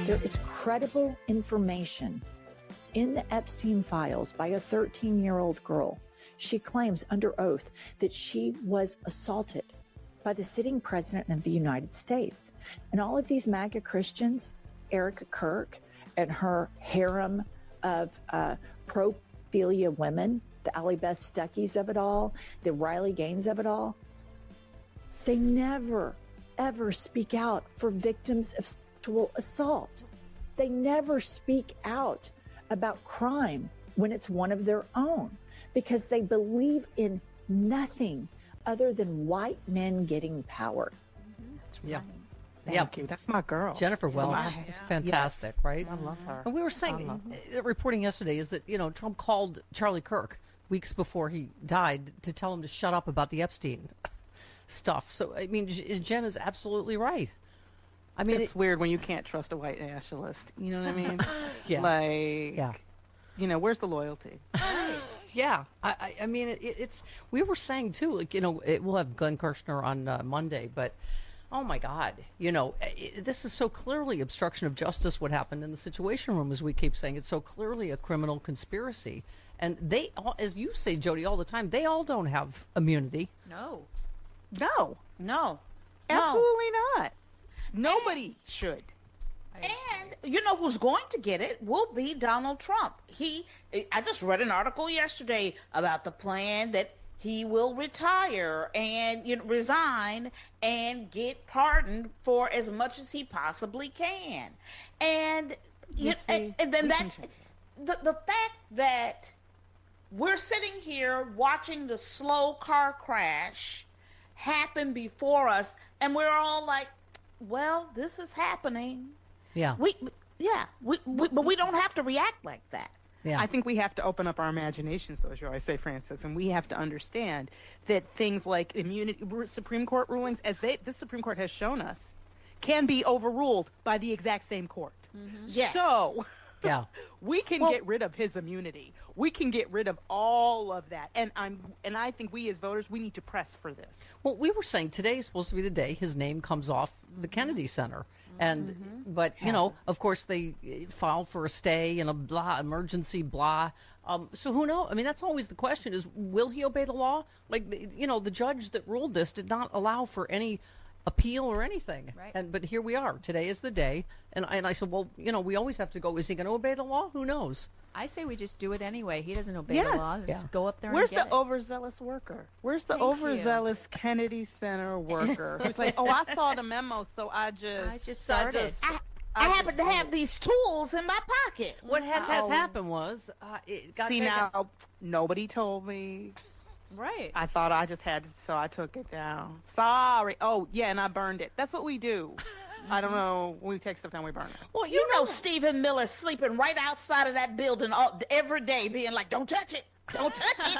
There is credible information in the Epstein files by a 13-year-old girl. She claims under oath that she was assaulted by the sitting president of the United States. And all of these MAGA Christians, Erica Kirk and her harem of pro-philia women, the Allie Beth Stuckeys of it all, the Riley Gaines of it all, they never, ever speak out for victims of sexual assault. They never speak out about crime when it's one of their own, because they believe in nothing other than white men getting power. That's right. Yeah. Thank you. That's my girl. Jennifer Welch. Fantastic, right? I love her. And we were saying, reporting yesterday is that, Trump called Charlie Kirk weeks before he died to tell him to shut up about the Epstein stuff. So, I mean, Jen is absolutely right. I mean, it's weird when you can't trust a white nationalist. You know what I mean? Yeah. Where's the loyalty? Yeah, I mean, it's. We were saying too, we'll have Glenn Kirshner on Monday, but oh my God, this is so clearly obstruction of justice. What happened in the Situation Room, as we keep saying, it's so clearly a criminal conspiracy, and they, as you say, Jody, all the time, they all don't have immunity. No, absolutely not. Nobody should. And you know who's going to get it will be Donald Trump. I just read an article yesterday about the plan that he will retire and resign and get pardoned for as much as he possibly can. And then the fact that we're sitting here watching the slow car crash happen before us, and we're all like, well, this is happening. Yeah. But we don't have to react like that. Yeah. I think we have to open up our imaginations, though, as you always say, Francis, and we have to understand that things like immunity, Supreme Court rulings, as the Supreme Court has shown us, can be overruled by the exact same court. Mm-hmm. Yes. So, yeah, we can get rid of his immunity. We can get rid of all of that, and I think we as voters, we need to press for this. Well, we were saying today is supposed to be the day his name comes off the Kennedy Center. And, but, of course, they filed for a stay and a blah, emergency blah. So who knows? I mean, that's always the question is, will he obey the law? Like, the judge that ruled this did not allow for any appeal or anything. Right. But here we are. Today is the day. And I said, well, we always have to go. Is he going to obey the law? Who knows? I say we just do it anyway. He doesn't obey the law. Just go up there Where's and get the overzealous worker? Where's the Thank overzealous Kennedy Center worker who's like, I saw the memo, so I just started. I happen to have these tools in my pocket. What has happened was it got taken. Now, nobody told me. Right. I thought I just had to, so I took it down. Sorry. Oh, yeah, and I burned it. That's what we do. I don't know. When we take stuff down, we burn it. Well, you know Stephen Miller sleeping right outside of that building every day, being like, don't touch it. Don't touch it.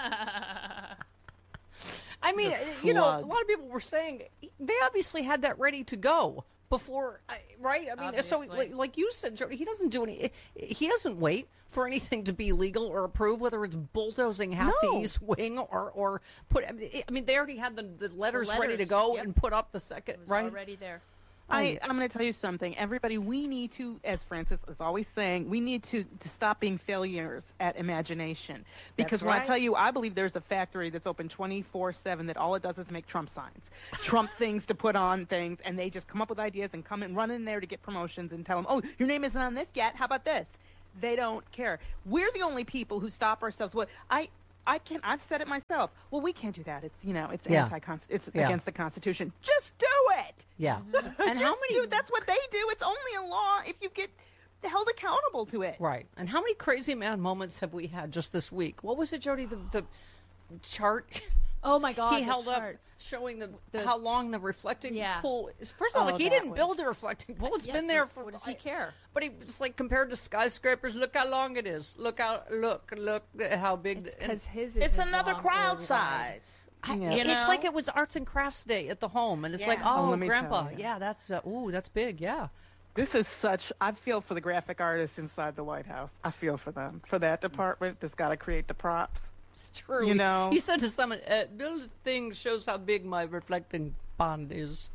I mean, a lot of people were saying they obviously had that ready to go before, right? I mean, Obviously. so like you said, Jody, he doesn't do he doesn't wait for anything to be legal or approved, whether it's bulldozing half the East Wing or put, I mean, they already had the letters ready to go and put up the second, It was right? already there. I'm going to tell you something. Everybody, we need to, as Francis is always saying, we need to stop being failures at imagination. Because when I tell you, I believe there's a factory that's open 24/7 that all it does is make Trump signs, Trump things to put on things, and they just come up with ideas and come and run in there to get promotions and tell them, oh, your name isn't on this yet. How about this? They don't care. We're the only people who stop ourselves. I've said it myself. Well, we can't do that. It's it's against the Constitution. Just do it. Yeah. And how many? That's what they do. It's only a law if you get held accountable to it. Right. And how many crazy man moments have we had just this week? What was it, Jody? The chart. Oh my God! He held chart. up showing how long the reflecting pool is. First of all, he that didn't was- build the reflecting pool. It's been there for. What does he care? But he was like compared to skyscrapers. Look how long it is. Look at how big. Because his It's isn't another long crowd or wide. size. It's like it was arts and crafts day at the home, and it's like, Oh, oh, let me grandpa, tell you. yeah, that's big, yeah. This is I feel for the graphic artists inside the White House. I feel for them. For that department that's got to create the props. It's true. You know? He said to someone, build a thing shows how big my reflecting pond is.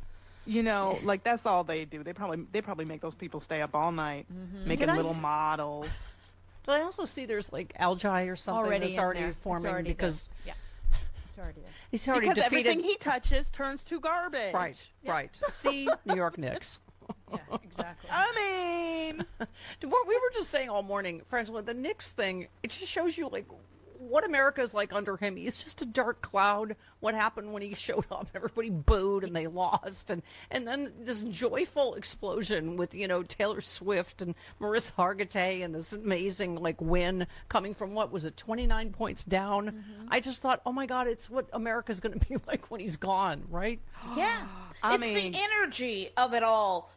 You know, like that's all they do. They probably make those people stay up all night making little models. But I also see there's like algae or something that's already forming because it's already there. He's already because defeated. Everything he touches turns to garbage. Right. See, New York Knicks. Yeah, exactly. I mean, what we were just saying all morning, Frangela, the Knicks thing, it just shows you like what America's like under him. He's just a dark cloud. What happened when he showed up? Everybody booed and they lost. And then this joyful explosion with, Taylor Swift and Marissa Hargitay and this amazing like win coming from, what was it, 29 points down? Mm-hmm. I just thought, oh my God, it's what America's going to be like when he's gone, right? Yeah. The energy of it all.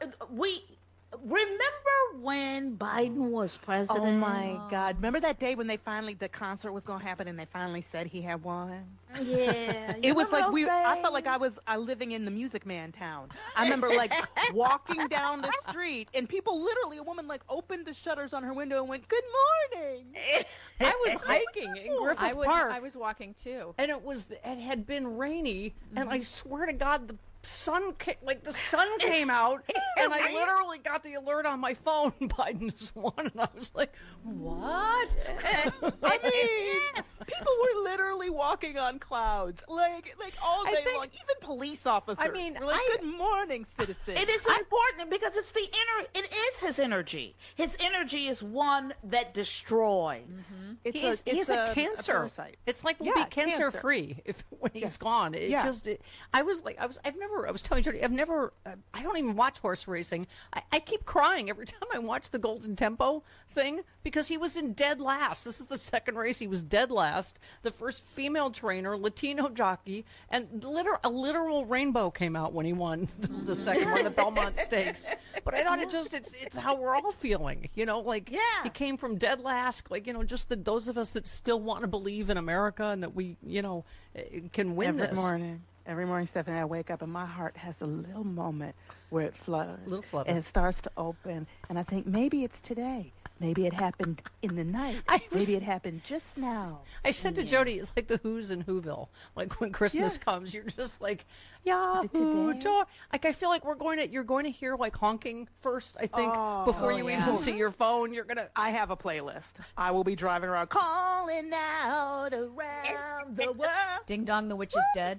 Remember when Biden was president? Oh my God! Remember that day when the concert was going to happen, and they finally said he had won? Yeah, it was like I felt like I was living in the Music Man town. I remember like walking down the street, and people literally, a woman like opened the shutters on her window and went, "Good morning." I was hiking in Griffith Park. I was walking too, and it had been rainy, and I swear to God, the sun came out, and I literally got the alert on my phone. Biden's won, and I was like, "What?" I mean, people were literally walking on clouds, like all day long. Even police officers. I mean, were like, "Good morning, citizen." It is important because it's It is his energy. His energy is one that destroys. Mm-hmm. He's a cancer. It's like we'll be cancer free when he's gone. I was telling Jody, I don't even watch horse racing. I keep crying every time I watch the Golden Tempo thing because he was in dead last. This is the second race. He was dead last. The first female trainer, Latino jockey, and a literal rainbow came out when he won the second one, the Belmont Stakes. But I thought it's how we're all feeling, he came from dead last, just those of us that still want to believe in America and that we, can win this. Every morning, Stephanie, I wake up and my heart has a little moment where it flutters. A little flutter. And it starts to open. And I think maybe it's today. Maybe it happened in the night. Maybe it happened just now. I said to Jody, it's like the Who's in Whoville. Like when Christmas comes, you're just like, Yahoo! Like I feel like you're going to hear like honking first, I think, before you even see your phone. You're going to... I have a playlist. I will be driving around calling out around the world. Ding Dong, the Witch is Dead.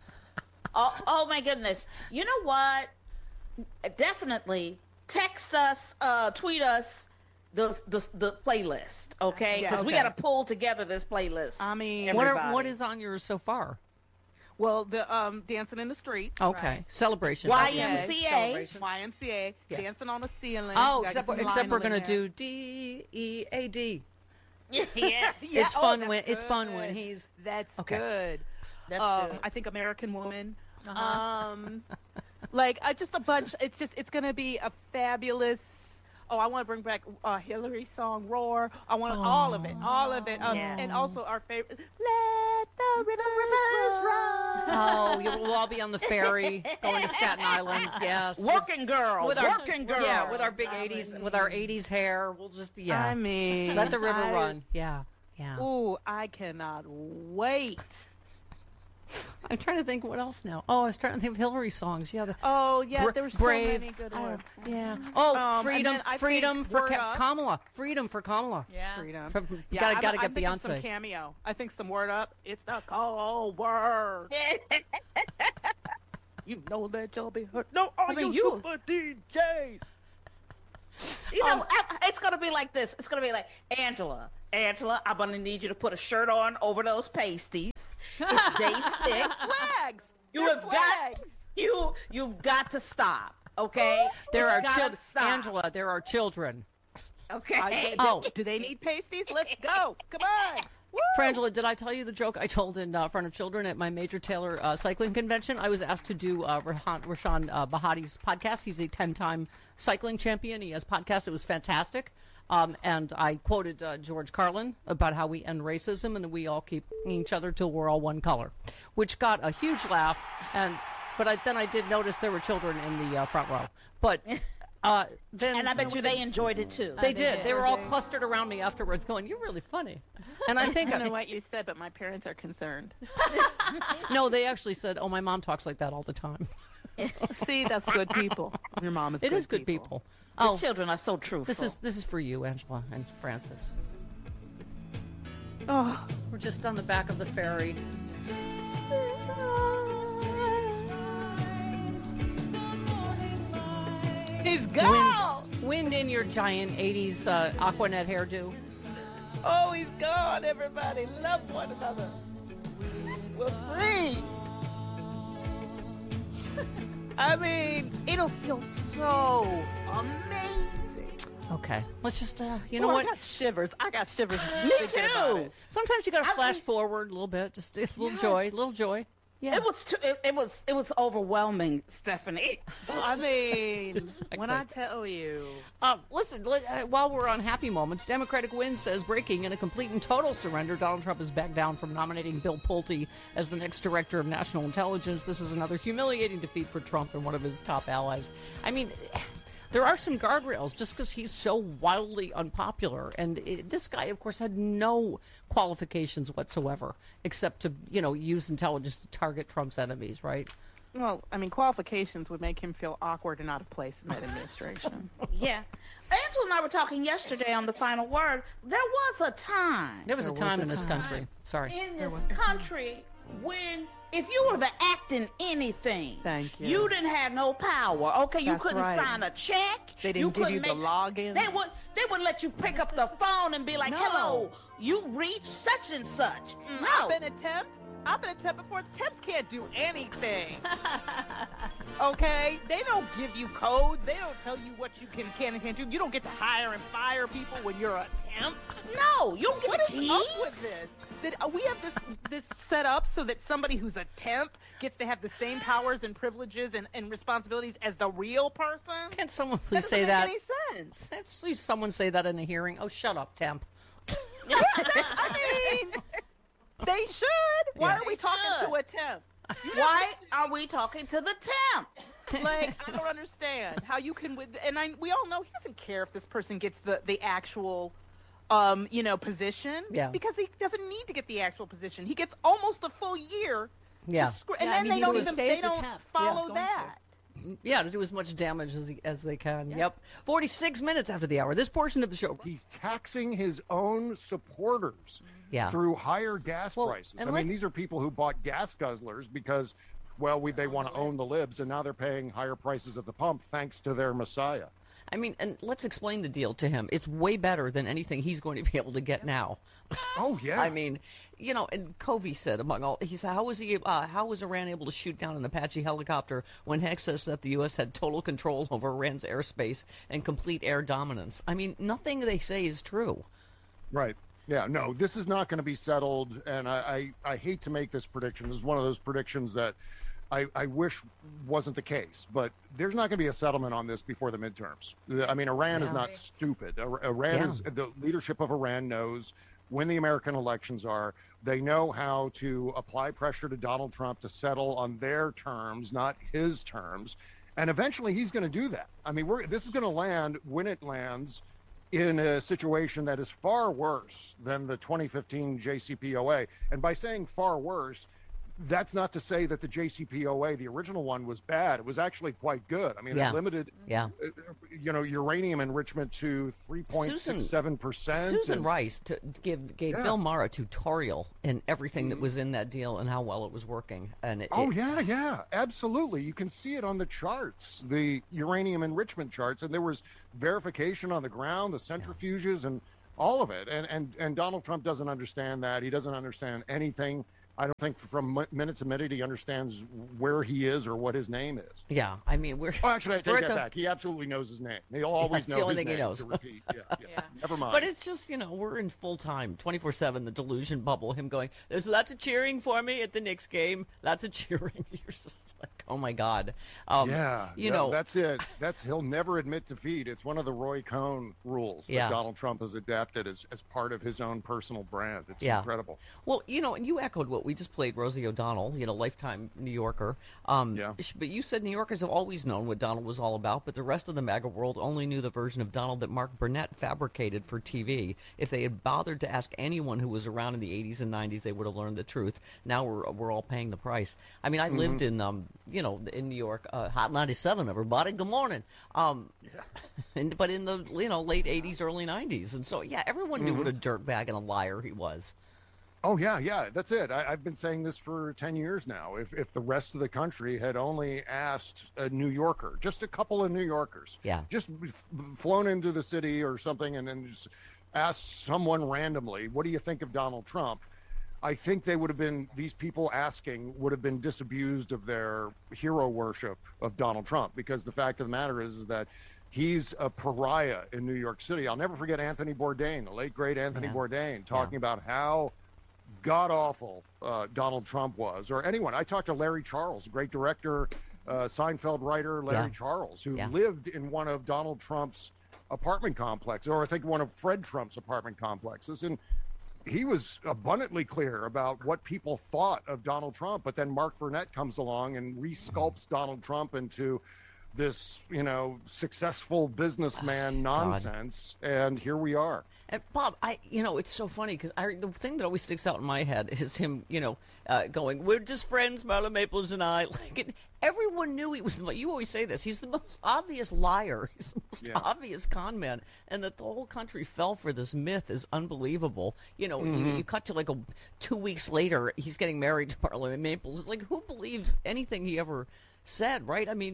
Oh my goodness. You know what? Definitely text us, tweet us the playlist, okay? Because we got to pull together this playlist. I mean, what is on yours so far? Well, the Dancing in the Streets. Okay. Right. Celebration. YMCA. Dancing on the Ceiling. Oh, except we're going to do DEAD. Yes. It's fun when he's... That's good. That's good. I think American Woman. Just a bunch. It's going to be a fabulous. I want to bring back Hillary's song "Roar." I want all of it. And also our favorite, "Let the Rivers Run." We'll all be on the ferry going to Staten Island. Yes, working girl. With our big '80s, with our '80s hair. We'll just be. Yeah. I mean, let the river run. Yeah. Ooh, I cannot wait. I'm trying to think what else now. I was trying to think of Hillary songs. Yeah. There were so many good ones. Freedom for Kamala. Freedom for Kamala. Yeah. Freedom. Gotta get Beyonce. Some cameo. I think some Word Up. It's the cold word. You know that you'll be hurt. No, you super DJs. It's going to be like this. It's going to be like, Angela, I'm going to need you to put a shirt on over those pasties. It's day 6. Flags. You've got to stop. Okay. There are children. Angela, there are children. Okay. Do they need pasties? Let's go. Come on. Woo! Frangela, did I tell you the joke I told in front of children at my Major Taylor cycling convention? I was asked to do Rashan Bahati's podcast. He's a 10-time cycling champion. He has podcasts. It was fantastic. And I quoted George Carlin about how we end racism and we all keep each other till we're all one color, which got a huge laugh. But then I did notice there were children in the front row. But then, and I bet you they enjoyed it too. They did. They were all clustered around me afterwards, going, "You're really funny." And I think I don't know what you said, but my parents are concerned. No, they actually said, "Oh, my mom talks like that all the time." See, that's good people. Your mom is. It is good people. The children are so truthful. This is for you, Angela and Francis. Oh, We're just on the back of the ferry. he's gone. Wind in your giant 80s Aquanet hairdo. Oh, he's gone. Everybody, love one another. We're free. I mean, it'll feel so amazing. Okay, let's just, you know Oh, what? I got shivers. Me thinking about too. it. Sometimes you got to I flash think- forward a little bit, just a little Yes. joy, little joy. Yeah. It was overwhelming, Stephanie. I mean, when I Exactly. tell you. Listen, while we're on happy moments, Democratic Win says breaking in a complete and total surrender. Donald Trump has backed down from nominating Bill Pulte as the next director of national intelligence. This is another humiliating defeat for Trump and one of his top allies. I mean, there are some guardrails just because he's so wildly unpopular. And this guy, of course, had no qualifications whatsoever except to, use intelligence to target Trump's enemies, right? Well, I mean, qualifications would make him feel awkward and out of place in that administration. Yeah. Angela and I were talking yesterday on The Final Word. There was a time There was a time in this country. Sorry. in this country when if you were the acting anything, Thank you. you didn't have no power. Okay, you That's couldn't right. sign a check. They didn't give you couldn't the login. They wouldn't let you pick up the phone and be like, No. "Hello, you reached such and such." I've No. been a temp. Before. Temps can't do anything. Okay? They don't give you codes. They don't tell you what you can and can't do. You don't get to hire and fire people when you're a temp. No, you don't get What the is keys. up with this? Did we have this set up so that somebody who's a temp gets to have the same powers and privileges and responsibilities as the real person? Can't someone That please doesn't say make that? any sense. Can't please someone say that in a hearing? Oh, shut up, temp. I mean, they should. Why Yeah. are we talking to a temp? Why are we talking to the temp? Like, I don't understand how you can. We all know he doesn't care if this person gets the actual, position. Yeah. Because he doesn't need to get the actual position. He gets almost a full year. Yeah. And Yeah, I then mean, they he don't always even stays they the don't temp. follow Yeah, he's going that. Yeah, to do as much damage as they can. Yep. 46 minutes after the hour. This portion of the show. He's taxing his own supporters Yeah. through higher gas Well, prices. and I mean, let's- these are people who bought gas guzzlers because, well, they want to own the libs, and now they're paying higher prices at the pump thanks to their messiah. I mean, and let's explain the deal to him. It's way better than anything he's going to be able to get now. Oh, yeah. I mean, and Covey said he said, how was Iran able to shoot down an Apache helicopter when Heck says that the U.S. had total control over Iran's airspace and complete air dominance? I mean, nothing they say is true. Right. Yeah, no, this is not going to be settled, and I hate to make this prediction. This is one of those predictions that I wish wasn't the case, but there's not going to be a settlement on this before the midterms. I mean, Iran is not stupid. The leadership of Iran knows when the American elections are. They know how to apply pressure to Donald Trump to settle on their terms, not his terms. And eventually he's going to do that. I mean, this is going to land, when it lands, in a situation that is far worse than the 2015 JCPOA. And by saying far worse, that's not to say that the JCPOA, the original one, was bad. It was actually quite good. I mean, Yeah. it limited, uranium enrichment to 3.67%. Susan Rice gave Yeah. Bill Maher a tutorial in everything that was in that deal and how well it was working. And Yeah, absolutely. You can see it on the charts, the uranium enrichment charts, and there was verification on the ground, the centrifuges, and all of it. And Donald Trump doesn't understand that. He doesn't understand anything. I don't think from minute to minute he understands where he is or what his name is. Yeah, I mean, Oh, actually, I take that back. He absolutely knows his name. He'll always That's know the only his thing he name knows. to repeat. Yeah. Never mind. But it's just, we're in full time, 24/7, the delusion bubble, him going, there's lots of cheering for me at the Knicks game, lots of cheering. You're just like, oh my God. That's it. He'll never admit defeat. It's one of the Roy Cohn rules that Donald Trump has adapted as part of his own personal brand. It's incredible. Well, and you echoed what we just played Rosie O'Donnell, lifetime New Yorker. Yeah. But you said New Yorkers have always known what Donald was all about, but the rest of the MAGA world only knew the version of Donald that Mark Burnett fabricated for TV. If they had bothered to ask anyone who was around in the 80s and 90s, they would have learned the truth. Now we're all paying the price. I mean, I lived in in New York, Hot 97, everybody. Good morning. But in the late 80s, early 90s, and so everyone knew what a dirtbag and a liar he was. Oh, yeah, that's it. I've been saying this for 10 years now. If the rest of the country had only asked a New Yorker, just a couple of New Yorkers, just flown into the city or something and then just asked someone randomly, what do you think of Donald Trump? I think these people asking would have been disabused of their hero worship of Donald Trump, because the fact of the matter is that he's a pariah in New York City. I'll never forget Anthony Bourdain, the late, great Anthony Bourdain, talking about how god-awful Donald Trump was, or anyone. I talked to Larry Charles, a great director, Seinfeld writer Larry Charles, who lived in one of Donald Trump's apartment complexes, or I think one of Fred Trump's apartment complexes, and he was abundantly clear about what people thought of Donald Trump. But then Mark Burnett comes along and resculpts Donald Trump into this, successful businessman nonsense, and here we are. And Bob, it's so funny because the thing that always sticks out in my head is him, going, "We're just friends, Marla Maples and I." Everyone knew he was. You always say this. He's the most obvious liar. He's the most obvious con man, and that the whole country fell for this myth is unbelievable. You cut to 2 weeks later, he's getting married to Marla Maples. It's like, who believes anything he ever said, right? I mean,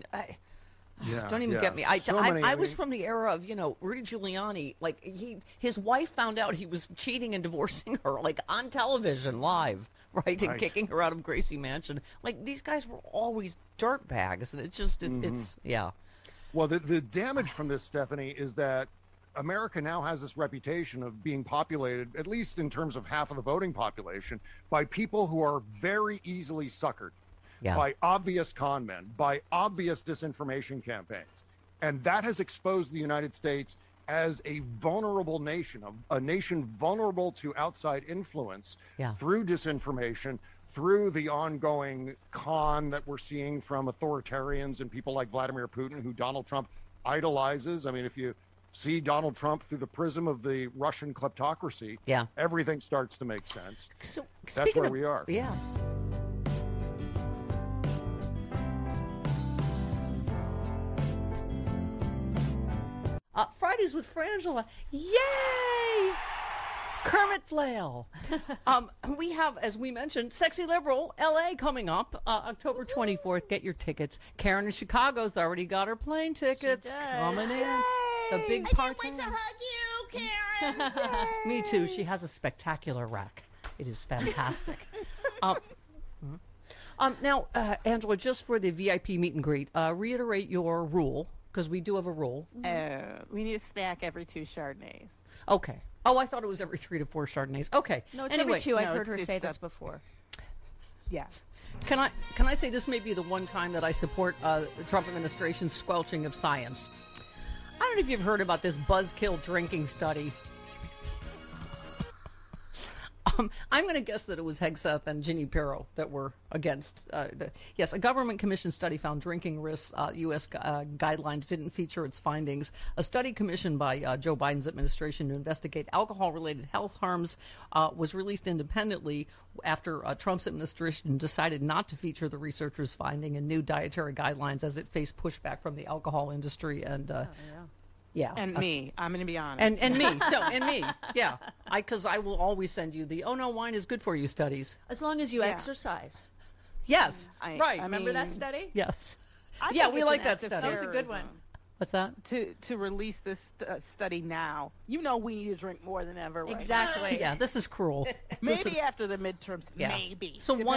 don't even get me. I was from the era of, Rudy Giuliani. His wife found out he was cheating and divorcing her, on television live, right? And kicking her out of Gracie Mansion. These guys were always dirtbags, and it's. Well, the damage from this, Stephanie, is that America now has this reputation of being populated, at least in terms of half of the voting population, by people who are very easily suckered. By obvious con men, by obvious disinformation campaigns. And that has exposed the United States as a vulnerable nation, a nation vulnerable to outside influence through disinformation, through the ongoing con that we're seeing from authoritarians and people like Vladimir Putin, who Donald Trump idolizes. I mean, if you see Donald Trump through the prism of the Russian kleptocracy, everything starts to make sense. So, that's where we are. Yeah. Fridays with Frangela. Yay! Kermit Flail. We have, as we mentioned, Sexy Liberal LA coming up October 24th. Get your tickets. Karen in Chicago's already got her plane tickets. Coming in. Yay! The big party. I can't wait to hug you, Karen. Me too. She has a spectacular rack. It is fantastic. Now, Angela, just for the VIP meet and greet, reiterate your rule, because we do have a rule. We need a snack every 2 Chardonnays. Okay. Oh, I thought it was every 3 to 4 Chardonnays. Okay. No, it's anyway, every 2. I've heard her say this before. Yeah. Can I say this may be the one time that I support the Trump administration's squelching of science? I don't know if you've heard about this buzzkill drinking study. I'm going to guess that it was Hegseth and Ginny Pirro that were against. Yes, a government commission study found drinking risks. U.S. Guidelines didn't feature its findings. A study commissioned by Joe Biden's administration to investigate alcohol-related health harms was released independently after Trump's administration decided not to feature the researchers' finding in new dietary guidelines as it faced pushback from the alcohol industry and. Yeah, and me. I'm going to be honest. And me. So and me. Yeah, because I will always send you the "Oh no, wine is good for you" studies. As long as you exercise. Yes, right. Remember that study? Yes. Yeah, we like that study. That was a good one. What's that? To release this study now, we need to drink more than ever. Right exactly. now. Yeah, this is cruel. Maybe after the midterms. Maybe. So one.